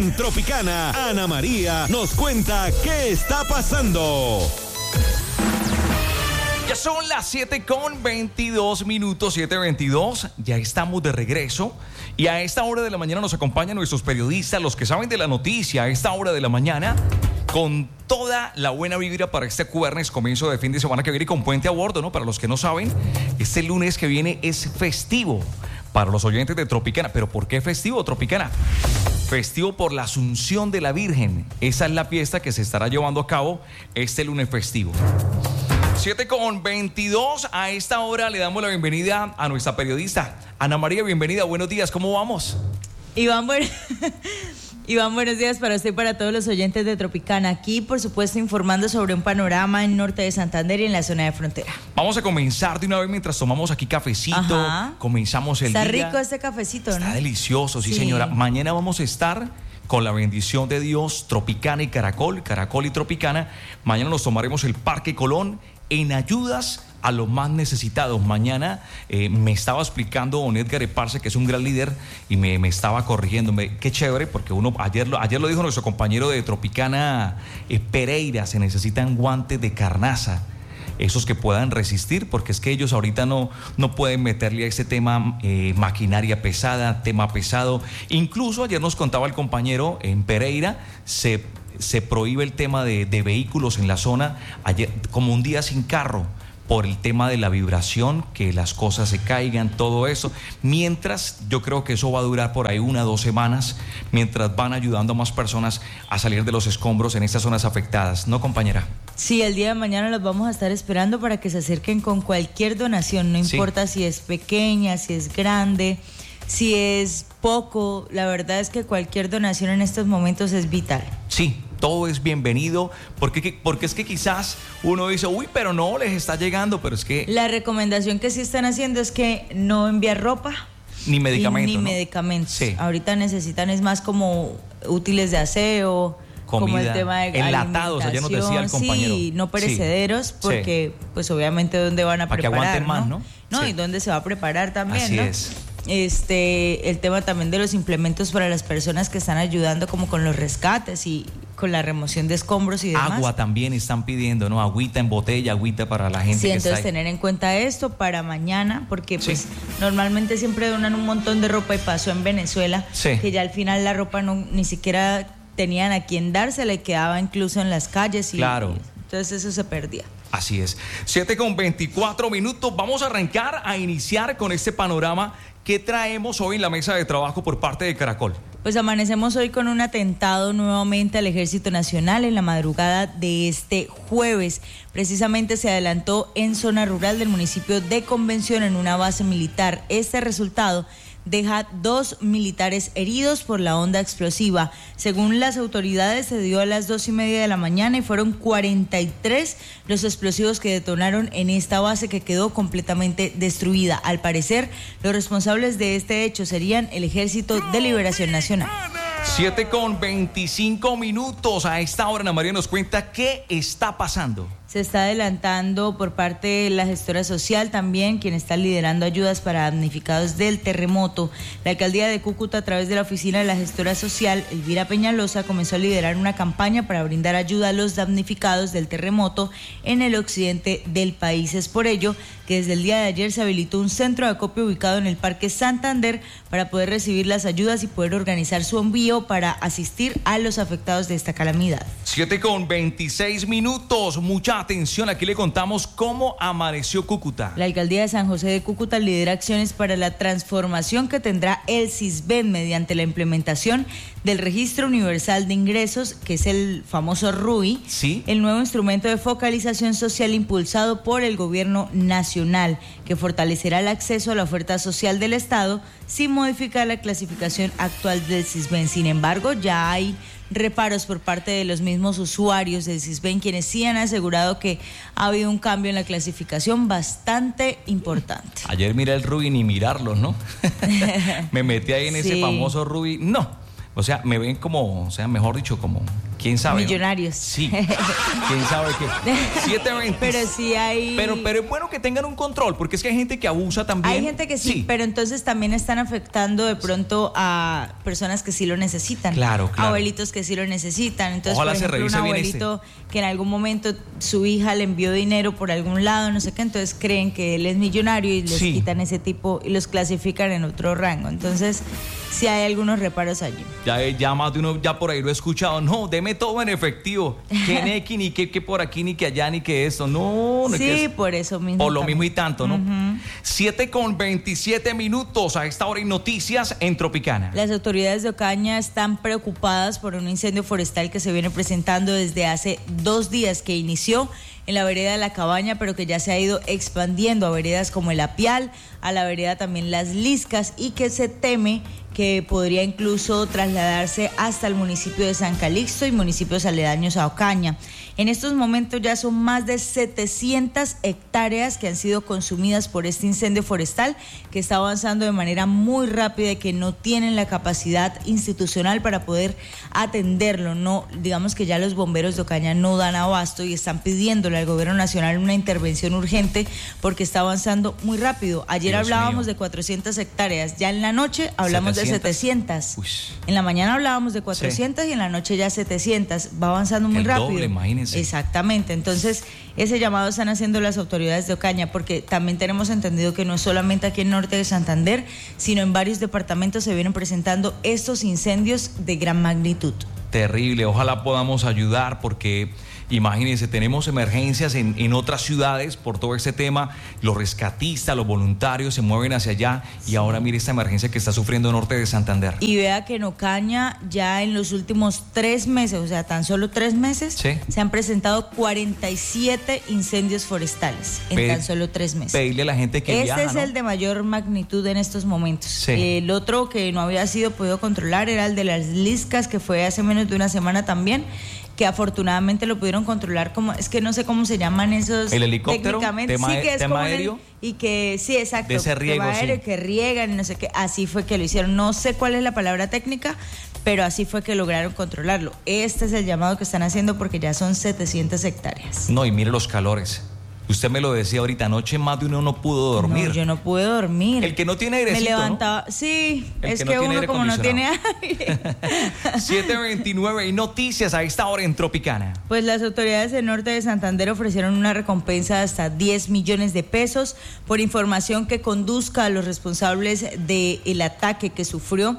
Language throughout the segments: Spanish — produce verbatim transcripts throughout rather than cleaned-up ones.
En Tropicana, Ana María nos cuenta qué está pasando. Ya son las siete con veintidós minutos, siete veintidós, ya estamos de regreso y a esta hora de la mañana nos acompañan nuestros periodistas, los que saben de la noticia a esta hora de la mañana, con toda la buena vibra para este jueves, comienzo de fin de semana que viene y con puente a bordo, ¿no? Para los que no saben, este lunes que viene es festivo para los oyentes de Tropicana. ¿Pero por qué festivo, Tropicana? Festivo por la Asunción de la Virgen. Esa es la fiesta que se estará llevando a cabo este lunes festivo. siete con veintidós, a esta hora le damos la bienvenida a nuestra periodista Ana María. Bienvenida, buenos días, ¿cómo vamos? Iván, bueno, Iván, buenos días para usted y para todos los oyentes de Tropicana. Aquí, por supuesto, informando sobre un panorama en norte de Santander y en la zona de frontera. Vamos a comenzar de una vez mientras tomamos aquí cafecito. Ajá. Comenzamos el Está día. Está rico este cafecito, ¿no? Está delicioso, sí, sí, señora. Mañana vamos a estar con la bendición de Dios, Tropicana y Caracol, Caracol y Tropicana. Mañana nos tomaremos el Parque Colón en ayudas a los más necesitados. Mañana eh, me estaba explicando don Edgar Eparse, que es un gran líder, y me, me estaba corrigiendo. Me, qué chévere, porque uno ayer lo, ayer lo dijo nuestro compañero de Tropicana, eh, Pereira, se necesitan guantes de carnaza, esos que puedan resistir, porque es que ellos ahorita no, no pueden meterle a este tema eh, maquinaria pesada, tema pesado. Incluso ayer nos contaba el compañero en Pereira, se, se prohíbe el tema de, de vehículos en la zona, ayer, como un día sin carro, por el tema de la vibración, que las cosas se caigan, todo eso. Mientras, yo creo que eso va a durar por ahí una o dos semanas, mientras van ayudando a más personas a salir de los escombros en estas zonas afectadas, ¿no, compañera? Sí, el día de mañana los vamos a estar esperando para que se acerquen con cualquier donación, no sí. importa si es pequeña, si es grande, si es poco. La verdad es que cualquier donación en estos momentos es vital. Sí, todo es bienvenido, porque, porque es que quizás uno dice, uy, pero no les está llegando, pero es que... La recomendación que sí están haciendo es que no enviar ropa. Ni medicamentos, Ni ¿no? medicamentos. Sí. Ahorita necesitan es más como útiles de aseo, comida, como el tema de enlatados, allá nos decía el compañero. Sí, no perecederos, sí. porque sí. pues obviamente dónde van a Para preparar, que aguanten ¿no? más, ¿no? No, sí. y dónde se va a preparar también, Así ¿no? es. Este, el tema también de los implementos para las personas que están ayudando como con los rescates y con la remoción de escombros y demás. Agua también están pidiendo, ¿no? Agüita en botella, agüita para la gente sí, que entonces está ahí. Tener en cuenta esto para mañana, porque pues sí. normalmente siempre donan un montón de ropa y pasó en Venezuela, sí. que ya al final la ropa no ni siquiera tenían a quien dársela y quedaba incluso en las calles y, claro. y entonces eso se perdía. Así es. siete con veinticuatro minutos. Vamos a arrancar, a iniciar con este panorama que traemos hoy en la mesa de trabajo por parte de Caracol. Pues amanecemos hoy con un atentado nuevamente al Ejército Nacional en la madrugada de este jueves. Precisamente se adelantó en zona rural del municipio de Convención en una base militar. Este resultado deja dos militares heridos por la onda explosiva. Según las autoridades, se dio a las dos y media de la mañana y fueron cuarenta y tres los explosivos que detonaron en esta base que quedó completamente destruida. Al parecer, los responsables de este hecho serían el Ejército de Liberación Nacional. siete con veinticinco minutos. A esta hora, Ana María nos cuenta qué está pasando. Se está adelantando por parte de la gestora social también, quien está liderando ayudas para damnificados del terremoto. La alcaldía de Cúcuta, a través de la oficina de la gestora social, Elvira Peñalosa, comenzó a liderar una campaña para brindar ayuda a los damnificados del terremoto en el occidente del país. Es por ello que desde el día de ayer se habilitó un centro de acopio ubicado en el Parque Santander para poder recibir las ayudas y poder organizar su envío para asistir a los afectados de esta calamidad. siete con veintiséis minutos. Mucha atención, aquí le contamos cómo amaneció Cúcuta. La alcaldía de San José de Cúcuta lidera acciones para la transformación que tendrá el SISBEN mediante la implementación del Registro Universal de Ingresos, que es el famoso R U I, ¿sí? El nuevo instrumento de focalización social impulsado por el gobierno nacional, que fortalecerá el acceso a la oferta social del Estado sin modificar la clasificación actual del SISBEN. Sin embargo, ya hay reparos por parte de los mismos usuarios del SISBEN, quienes sí han asegurado que ha habido un cambio en la clasificación bastante importante. Ayer miré el R U I, ni mirarlo, ¿no? Me metí ahí en sí. ese famoso R U I. No, O sea, me ven como, o sea, mejor dicho, como, ¿quién sabe? Millonarios. ¿No? Sí, ¿quién sabe qué? siete veinte. Pero sí hay... Pero, pero es bueno que tengan un control, porque es que hay gente que abusa también. Hay gente que sí, sí, pero entonces también están afectando de pronto a personas que sí lo necesitan. Claro, claro. Abuelitos que sí lo necesitan. Entonces, Ojalá por ejemplo, se revise un bien abuelito este. que en algún momento su hija le envió dinero por algún lado, no sé qué, entonces creen que él es millonario y les Sí. quitan ese tipo y los clasifican en otro rango. Entonces, sí hay algunos reparos allí. Ya, ya más de uno ya por ahí lo he escuchado. No, deme todo en efectivo. Que Neki, ni que, que por aquí, ni que allá, ni que esto. No, no Sí, que es, por eso mismo. por lo también. mismo y tanto, ¿no? siete con veintisiete minutos a esta hora y noticias en Tropicana. Las autoridades de Ocaña están preocupadas por un incendio forestal que se viene presentando desde hace dos días que inició en la vereda de La Cabaña, pero que ya se ha ido expandiendo a veredas como el Apial, a la vereda también Las Liscas, y que se teme que podría incluso trasladarse hasta el municipio de San Calixto y municipios aledaños a Ocaña. En estos momentos ya son más de setecientas hectáreas que han sido consumidas por este incendio forestal, que está avanzando de manera muy rápida y que no tienen la capacidad institucional para poder atenderlo. No, digamos que ya los bomberos de Ocaña no dan abasto y están pidiéndole al gobierno nacional una intervención urgente porque está avanzando muy rápido. Ayer Dios hablábamos mío. de cuatrocientas hectáreas, ya en la noche hablamos de setecientas. Uy. En la mañana hablábamos de cuatrocientas, sí, y en la noche ya setecientas. Va avanzando muy El rápido. doble, imagínense. Exactamente. Entonces, ese llamado están haciendo las autoridades de Ocaña, porque también tenemos entendido que no es solamente aquí en norte de Santander, sino en varios departamentos se vienen presentando estos incendios de gran magnitud. Terrible, ojalá podamos ayudar porque imagínense, tenemos emergencias en, en otras ciudades por todo este tema, los rescatistas, los voluntarios se mueven hacia allá y ahora mire esta emergencia que está sufriendo el norte de Santander. Y vea que en Ocaña ya en los últimos tres meses, o sea, tan solo tres meses, sí, se han presentado cuarenta y siete incendios forestales en Pe- tan solo tres meses. Pedirle a la gente que Este viaja, es ¿no? el de mayor magnitud en estos momentos. Sí. El otro que no había sido podido controlar era el de Las Liscas, que fue hace menos de una semana también, que afortunadamente lo pudieron controlar, como es que no sé cómo se llaman esos el helicóptero, técnicamente, tema, sí, que es tema como aéreo el, y que sí, exacto, de ese riego, tema aéreo, sí, que riegan y no sé qué, así fue que lo hicieron. No sé cuál es la palabra técnica, pero así fue que lograron controlarlo. Este es el llamado que están haciendo porque ya son setecientas hectáreas. No, y mire los calores. Usted me lo decía ahorita, anoche más de uno no pudo dormir. No, yo no pude dormir. El que no tiene airecito, me levantaba, ¿no? Sí, el es que, que, no uno como no tiene aire. siete veintinueve y noticias a esta hora en Tropicana. Pues las autoridades del norte de Santander ofrecieron una recompensa de hasta diez millones de pesos por información que conduzca a los responsables del ataque que sufrió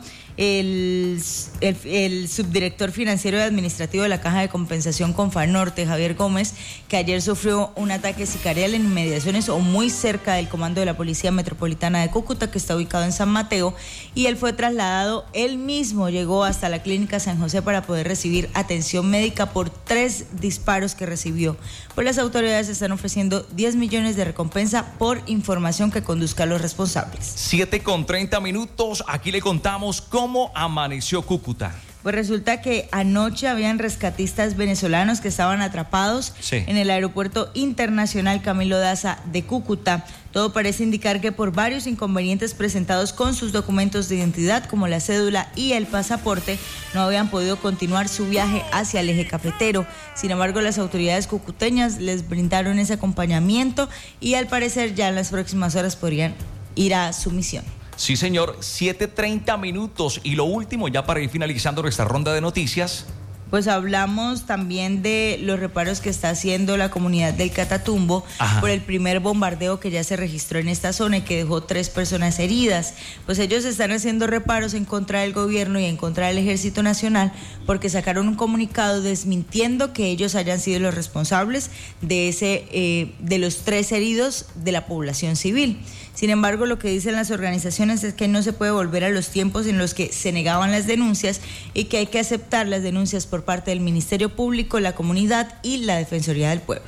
El, el, el subdirector financiero y administrativo de la Caja de Compensación Confanorte, Javier Gómez, que ayer sufrió un ataque sicarial en inmediaciones o muy cerca del comando de la Policía Metropolitana de Cúcuta, que está ubicado en San Mateo, y él fue trasladado, él mismo llegó hasta la clínica San José para poder recibir atención médica por tres disparos que recibió. Pues las autoridades están ofreciendo diez millones de recompensa por información que conduzca a los responsables. siete con treinta minutos, aquí le contamos cómo ¿Cómo amaneció Cúcuta? Pues resulta que anoche habían rescatistas venezolanos que estaban atrapados sí. en el aeropuerto internacional Camilo Daza de Cúcuta. Todo parece indicar que por varios inconvenientes presentados con sus documentos de identidad, como la cédula y el pasaporte, no habían podido continuar su viaje hacia el eje cafetero. Sin embargo, las autoridades cucuteñas les brindaron ese acompañamiento y al parecer ya en las próximas horas podrían ir a su misión. Sí, señor, siete treinta minutos. Y lo último, ya para ir finalizando nuestra ronda de noticias. Pues hablamos también de los reparos que está haciendo la comunidad del Catatumbo. Ajá. Por el primer bombardeo que ya se registró en esta zona y que dejó tres personas heridas. Pues ellos están haciendo reparos en contra del gobierno y en contra del Ejército Nacional porque sacaron un comunicado desmintiendo que ellos hayan sido los responsables de ese, eh, de los tres heridos de la población civil. Sin embargo, lo que dicen las organizaciones es que no se puede volver a los tiempos en los que se negaban las denuncias y que hay que aceptar las denuncias por parte del Ministerio Público, la comunidad y la Defensoría del Pueblo.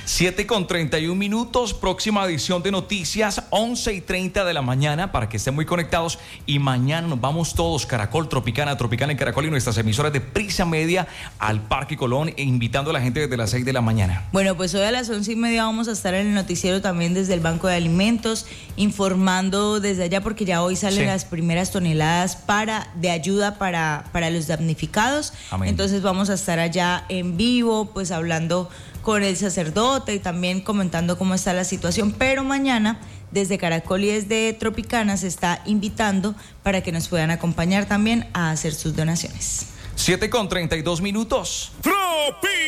siete con treinta y un minutos, próxima edición de noticias, once y treinta de la mañana, para que estén muy conectados. Y mañana nos vamos todos, Caracol, Tropicana, Tropicana en Caracol y nuestras emisoras de Prisa Media al Parque Colón, e invitando a la gente desde las seis de la mañana. Bueno, pues hoy a las once y media vamos a estar en el noticiero también desde el Banco de Alimentos, informando desde allá, porque ya hoy salen sí. las primeras toneladas para de ayuda para, para los damnificados. Amén. Entonces vamos a estar allá en vivo, pues hablando con el sacerdote y también comentando cómo está la situación. Pero mañana desde Caracol y desde Tropicana se está invitando para que nos puedan acompañar también a hacer sus donaciones. siete con treinta y dos minutos. Tropi.